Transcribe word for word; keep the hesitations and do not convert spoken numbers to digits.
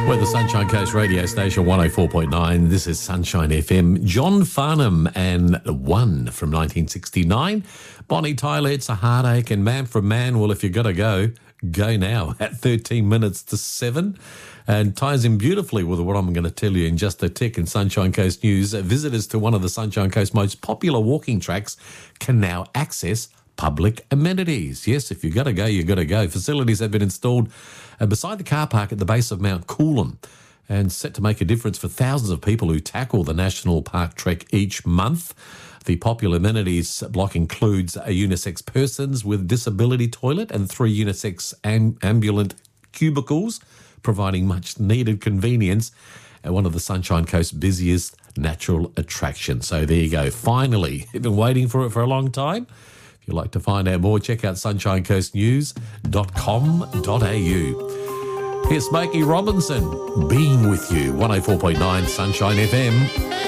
We're the Sunshine Coast radio station one oh four point nine. This is Sunshine F M. John Farnham and One from nineteen sixty-nine. Bonnie Tyler, It's a Heartache, and Man from Man, well, if you got to go, go now at thirteen minutes to seven. And ties in beautifully with what I'm going to tell you in just a tick in Sunshine Coast News. Visitors to one of the Sunshine Coast most popular walking tracks can now access public amenities. Yes, if you got to go, you got to go. Facilities have been installed uh, beside the car park at the base of Mount Coolum and set to make a difference for thousands of people who tackle the National Park Trek each month. The popular amenities block includes a unisex persons with disability toilet and three unisex am- ambulant cubicles, providing much needed convenience at one of the Sunshine Coast's busiest natural attractions. So there you go. Finally, you've been waiting for it for a long time. If you'd like to find out more, check out sunshine coast news dot com dot a u. Here's Smokey Robinson, Being With You, one oh four point nine Sunshine F M.